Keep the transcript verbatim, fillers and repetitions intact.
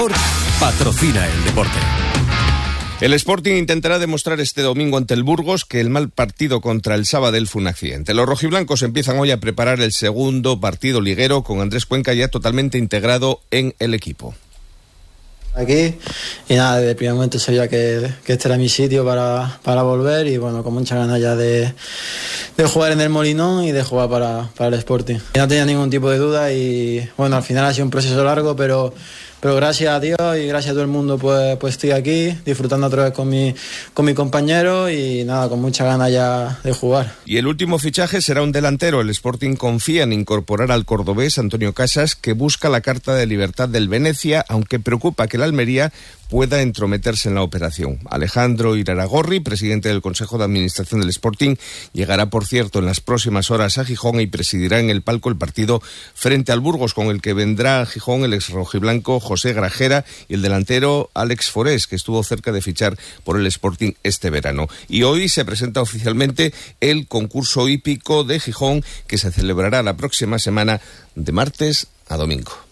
Patrocina el deporte. El Sporting intentará demostrar este domingo ante el Burgos que el mal partido contra el Sabadell fue un accidente. Los rojiblancos empiezan hoy a preparar el segundo partido liguero con Andrés Cuenca ya totalmente integrado en el equipo. Aquí y nada, desde el primer momento sabía que, que este era mi sitio para, para volver y bueno, con muchas ganas ya de, de jugar en el Molinón y de jugar para, para el Sporting. Y no tenía ningún tipo de duda y bueno, al final ha sido un proceso largo, pero, pero gracias a Dios y gracias a todo el mundo pues, pues estoy aquí disfrutando otra vez con mi, con mi compañero y nada, con muchas ganas ya de jugar. Y el último fichaje será un delantero. El Sporting confía en incorporar al cordobés Antonio Casas, que busca la carta de libertad del Venecia, aunque preocupa que el Almería pueda entrometerse en la operación. Alejandro Iraragorri, presidente del Consejo de Administración del Sporting, llegará, por cierto, en las próximas horas a Gijón y presidirá en el palco el partido frente al Burgos, con el que vendrá a Gijón el ex rojiblanco José Grajera y el delantero Alex Forés, que estuvo cerca de fichar por el Sporting este verano. Y hoy se presenta oficialmente el concurso hípico de Gijón, que se celebrará la próxima semana de martes a domingo.